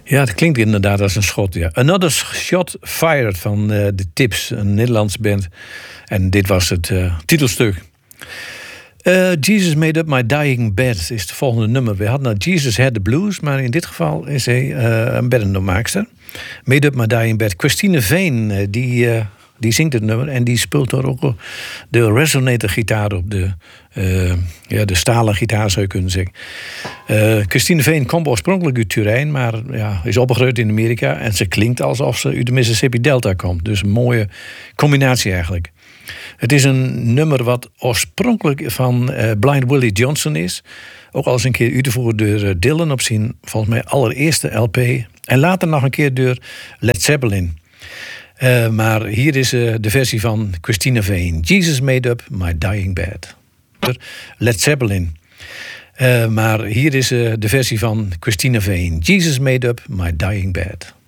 Ja, het klinkt inderdaad als een schot. Ja. Another Shot Fired van The Tips, een Nederlandse band. En dit was het titelstuk. Jesus Made Up My Dying Bed is het volgende nummer. We hadden Jesus Had the Blues, maar in dit geval is hij een beddenmaakster. Made Up My Dying Bed. Christine Veen, die zingt het nummer en die speelt er ook de resonator-gitaar op. De stalen gitaar zou je kunnen zeggen. Christine Veen komt oorspronkelijk uit Turijn, maar is opgegroeid in Amerika. En ze klinkt alsof ze uit de Mississippi Delta komt. Dus een mooie combinatie eigenlijk. Het is een nummer wat oorspronkelijk van Blind Willie Johnson is. Ook al eens een keer uitgevoerd door Dylan op zijn volgens mij allereerste LP. En later nog een keer door Led Zeppelin. Maar hier is de versie van Christine Veen. Jesus Made Up My Dying Bed. Led Zeppelin. Maar hier is de versie van Christine Veen. Jesus Made Up My Dying Bed.